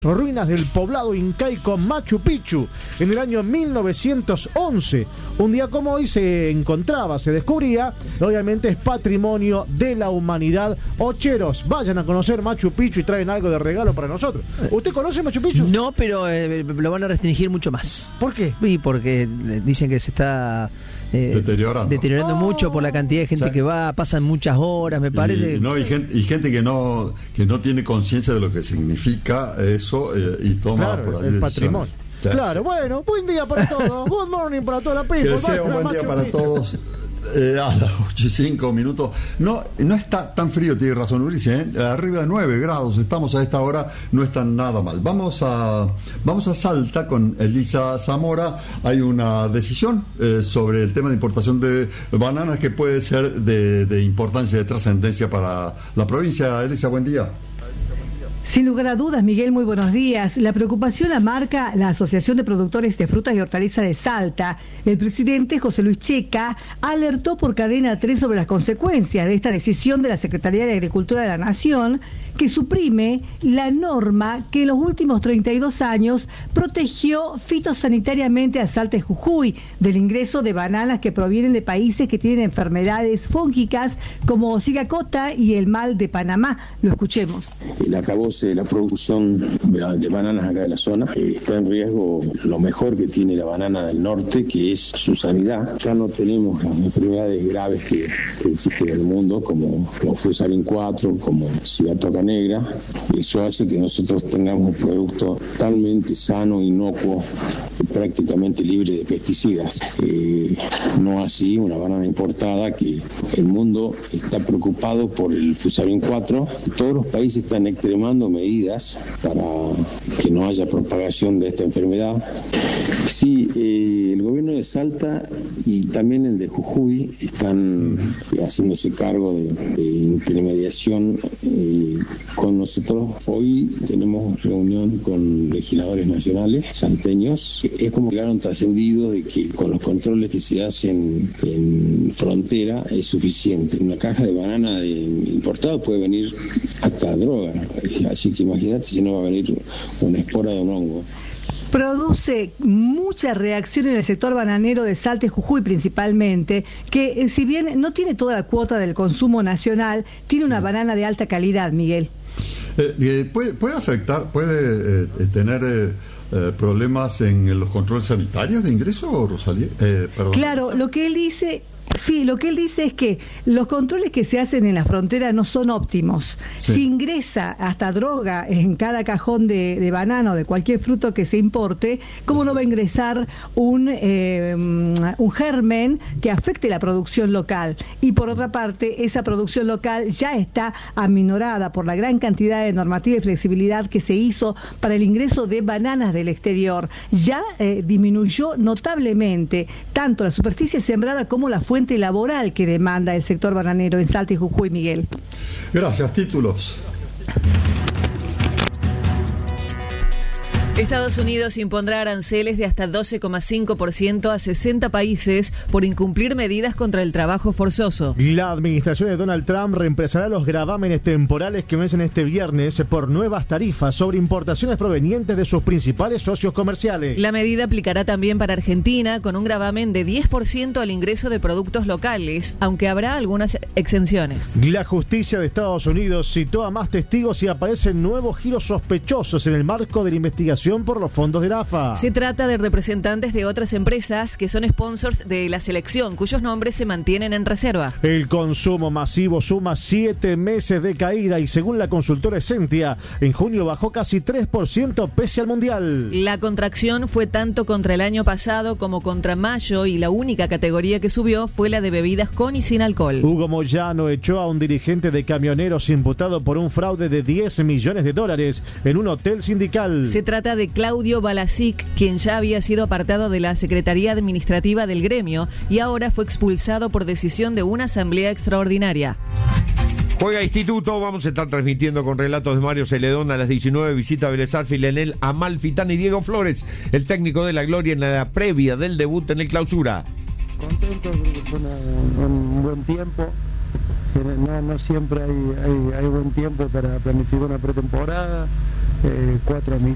ruinas del poblado incaico Machu Picchu en el año 1911. Un día como hoy se descubría, obviamente es patrimonio de la humanidad. Ocheros, vayan a conocer Machu Picchu y traen algo de regalo para nosotros. ¿Usted conoce Machu Picchu? No, pero lo van a restringir mucho más. ¿Por qué? Y porque dicen que se está deteriorando mucho por la cantidad de gente que va, pasan muchas horas, me parece. Y gente que no tiene conciencia de lo que significa eso y toma por ahí el decisiones. Patrimonio. Claro, bueno, buen día para todos. Good morning para toda la people. Que sea un buen día para todos. A las 8:05. No está tan frío, tiene razón Ulises, arriba de 9 grados estamos a esta hora, no está nada mal. Vamos a Salta con Elisa Zamora. Hay una decisión sobre el tema de importación de bananas que puede ser de importancia, de trascendencia para la provincia. Elisa, buen día. Sin lugar a dudas, Miguel, muy buenos días. La preocupación la marca la Asociación de Productores de Frutas y Hortalizas de Salta. El presidente José Luis Checa alertó por Cadena 3 sobre las consecuencias de esta decisión de la Secretaría de Agricultura de la Nación, que suprime la norma que en los últimos 32 años protegió fitosanitariamente a Salta y Jujuy del ingreso de bananas que provienen de países que tienen enfermedades fúngicas como Zika y el mal de Panamá. Lo escuchemos. El acabose de la producción de bananas acá de la zona está en riesgo lo mejor que tiene la banana del norte, que es su sanidad. Ya no tenemos las enfermedades graves que existen en el mundo, como Fusarium 4, como Cigatoca negra. Eso hace que nosotros tengamos un producto totalmente sano, inocuo, prácticamente libre de pesticidas. No así una banana importada, que el mundo está preocupado por el Fusarium 4. Todos los países están extremando medidas para que no haya propagación de esta enfermedad. Sí, el gobierno de Salta y también el de Jujuy están haciéndose cargo de intermediación con nosotros. Hoy tenemos reunión con legisladores nacionales salteños. Es como llegaron trascendidos de que con los controles que se hacen en frontera es suficiente. Una caja de banana importada puede venir hasta droga, así que imagínate si no va a venir una espora de un hongo. Produce mucha reacción en el sector bananero de Salta y Jujuy principalmente, que si bien no tiene toda la cuota del consumo nacional, tiene una banana de alta calidad, Miguel. ¿Puede afectar, puede tener problemas en los controles sanitarios de ingreso, Rosalía? Claro, lo que él dice es que los controles que se hacen en la frontera no son óptimos. Sí. Si ingresa hasta droga en cada cajón de banano o de cualquier fruto que se importe, ¿cómo no va a ingresar un germen que afecte la producción local? Y por otra parte, esa producción local ya está aminorada por la gran cantidad de normativa y flexibilidad que se hizo para el ingreso de bananas del exterior. Ya disminuyó notablemente tanto la superficie sembrada como la fuente laboral que demanda el sector bananero en Salta y Jujuy, Miguel. Gracias. Títulos. Estados Unidos impondrá aranceles de hasta 12,5% a 60 países por incumplir medidas contra el trabajo forzoso. La administración de Donald Trump reemplazará los gravámenes temporales que vencen este viernes por nuevas tarifas sobre importaciones provenientes de sus principales socios comerciales. La medida aplicará también para Argentina, con un gravamen de 10% al ingreso de productos locales, aunque habrá algunas exenciones. La justicia de Estados Unidos citó a más testigos y aparecen nuevos giros sospechosos en el marco de la investigación por los fondos de la AFA. Se trata de representantes de otras empresas que son sponsors de la selección, cuyos nombres se mantienen en reserva. El consumo masivo suma 7 meses de caída y según la consultora Essentia, en junio bajó casi 3% pese al Mundial. La contracción fue tanto contra el año pasado como contra mayo y la única categoría que subió fue la de bebidas con y sin alcohol. Hugo Moyano echó a un dirigente de camioneros imputado por un fraude de $10 millones en un hotel sindical. Se trata de Claudio Balasic, quien ya había sido apartado de la Secretaría Administrativa del gremio y ahora fue expulsado por decisión de una asamblea extraordinaria. Juega Instituto, vamos a estar transmitiendo con relatos de Mario Celedón a las 19, visita Vélez Sarsfield en el Amalfitani y Diego Flores, el técnico de la Gloria en la previa del debut en el Clausura. Contento, creo que fue un buen tiempo. No siempre hay buen tiempo para planificar una pretemporada. 4